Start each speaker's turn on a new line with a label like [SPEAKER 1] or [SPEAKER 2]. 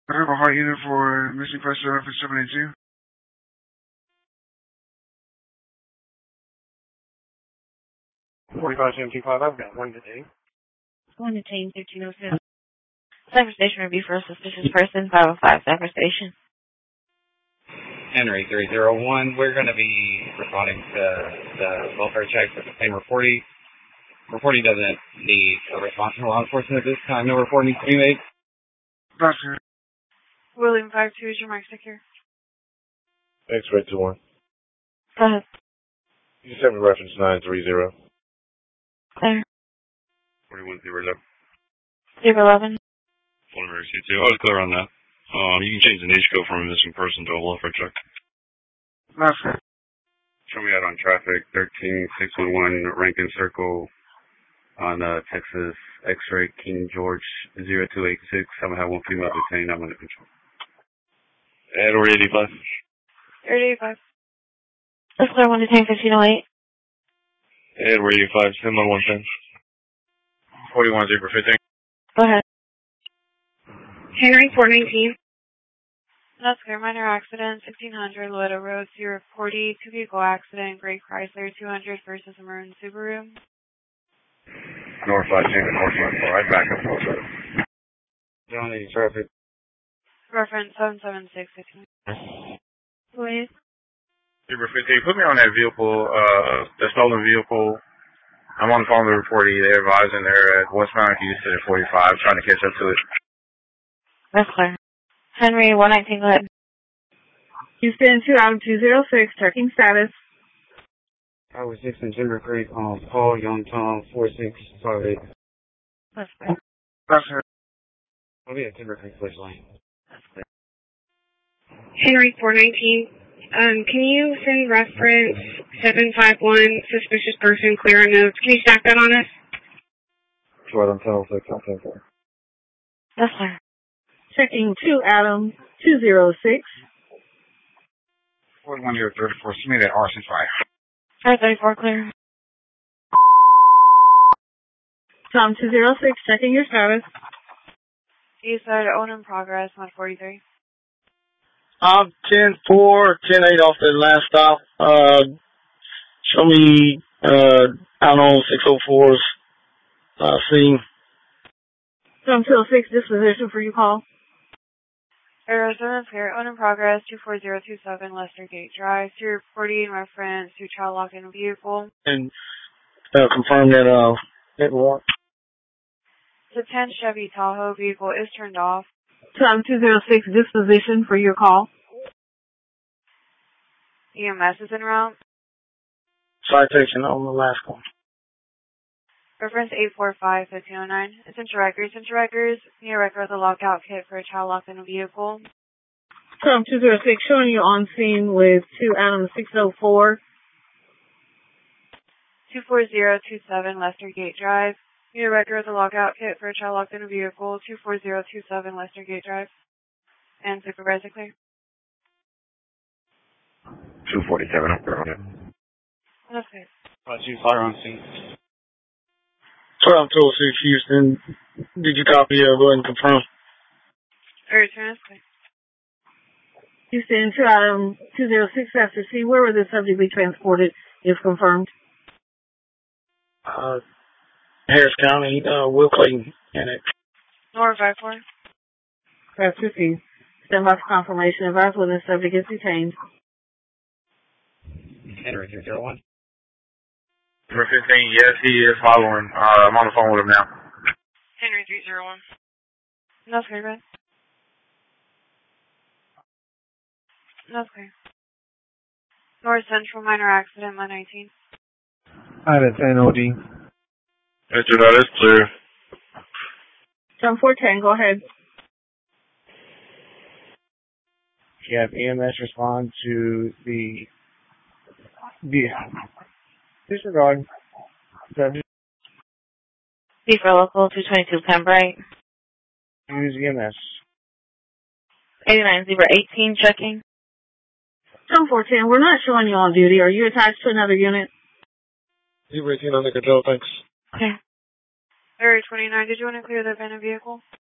[SPEAKER 1] I have a hot unit for missing person reference 782.
[SPEAKER 2] 4575, I've got one today.
[SPEAKER 3] One detained 1307. Cyber Station review for a suspicious person, 505 Cyber Station.
[SPEAKER 4] Henry 301, we're going to be responding to the welfare check for the same reporting. Reporting doesn't need a response from law enforcement at this time. No report needs to be made.
[SPEAKER 1] Gotcha.
[SPEAKER 5] William 52 is your mic secure.
[SPEAKER 2] X-ray 21.
[SPEAKER 3] Go ahead.
[SPEAKER 2] You just have a reference 930.
[SPEAKER 3] Clear.
[SPEAKER 4] 4100.
[SPEAKER 3] 011.
[SPEAKER 6] Full emergency 2. I was clear on that. You can change the niche code from a missing person to a welfare check.
[SPEAKER 1] Gotcha.
[SPEAKER 4] Show me out on traffic, 13611 Rankin Circle on Texas X-ray King George 0286. I'm going to have one female detained. I'm under control.
[SPEAKER 6] Edward 85.
[SPEAKER 5] 3085.
[SPEAKER 3] Let's clear 1 detained 1508.
[SPEAKER 6] Edward 85, send on 110.
[SPEAKER 2] 41015.
[SPEAKER 3] Go ahead.
[SPEAKER 5] Henry 419. That's clear. Minor accident, 1600 Loretto Road, Sierra 40, two-vehicle accident, Gray Chrysler 200 versus a maroon Subaru.
[SPEAKER 4] North 5 North 4, right back up. John 80 traffic.
[SPEAKER 5] Reference 77669. Please.
[SPEAKER 2] Super 15, put me on that vehicle, the stolen vehicle. I'm on the phone with the reportee. They're advising they're at westbound Houston at 45, trying to catch up to it.
[SPEAKER 3] That's clear. Henry 119, go ahead.
[SPEAKER 5] Houston 2 out of 206, checking status.
[SPEAKER 4] Highway 6 in Timber Creek on Paul Young Tom 4658.
[SPEAKER 3] That's clear.
[SPEAKER 1] Gotcha.
[SPEAKER 4] I'll be at Timber Creek Place Lane.
[SPEAKER 3] That's clear.
[SPEAKER 5] Henry 419. Can you send reference 751, suspicious person, clear notes? Can you stack that on us?
[SPEAKER 4] Sure, I'm 1006, I'm 10-4.
[SPEAKER 3] That's clear.
[SPEAKER 5] Checking 2 Adam 206.
[SPEAKER 1] 41034. Send me that R65.
[SPEAKER 3] 534, clear.
[SPEAKER 5] Tom 206, checking your status.
[SPEAKER 3] East side, own in progress, 143.
[SPEAKER 7] I'm 10-4, 10-8 off the last stop. Show me, out on 604's, scene.
[SPEAKER 5] Tom 206, disposition for you call.
[SPEAKER 3] Arizona clear, own in progress, 24027 Lester Gate Drive, 340 in reference to child locked in vehicle.
[SPEAKER 7] And, confirm that, it won't.
[SPEAKER 3] The 10 Chevy Tahoe vehicle is turned off.
[SPEAKER 5] Tom 206, disposition for your call.
[SPEAKER 3] EMS is en route.
[SPEAKER 7] Citation on the last one.
[SPEAKER 3] Reference 845-1509. Essential records. Essential records. Need a record of the lockout kit for a child locked in a vehicle.
[SPEAKER 5] Tom 206, showing you on scene with 2 Adam 604.
[SPEAKER 3] 24027 Lester Gate Drive. Need a record of the lockout kit for a child locked in a vehicle. 24027 Lester Gate Drive. And supervisor clear.
[SPEAKER 2] 247, I'm clear on it.
[SPEAKER 3] Okay.
[SPEAKER 4] Fire on scene.
[SPEAKER 7] Sorry, I'm 206 Houston. Did you copy? Go ahead and confirm.
[SPEAKER 3] Return is clear.
[SPEAKER 5] Houston 2 Adam 206 after C. Where will the subject be transported if confirmed?
[SPEAKER 7] Harris County, Will Clayton, Annex.
[SPEAKER 3] North 54.
[SPEAKER 5] Press 15. Stand by for confirmation. Advise when the subject is detained.
[SPEAKER 4] Henry 301.
[SPEAKER 2] Number 15, yes, he is following. I'm on the phone with him now.
[SPEAKER 3] Henry 301. That's clear, man. That's clear. North Central minor accident, 119.
[SPEAKER 1] I had a 10 OD.
[SPEAKER 2] Mr. That is clear.
[SPEAKER 5] John 410, go ahead.
[SPEAKER 4] You have EMS respond to the disregard.
[SPEAKER 3] B for local, 222 Pembright.
[SPEAKER 4] Use EMS.
[SPEAKER 3] 89-018, checking.
[SPEAKER 5] John 410, we're not showing you on duty. Are you attached to another unit?
[SPEAKER 7] 018 under control, thanks.
[SPEAKER 3] Okay. Area 29, did you want to clear the abandoned vehicle?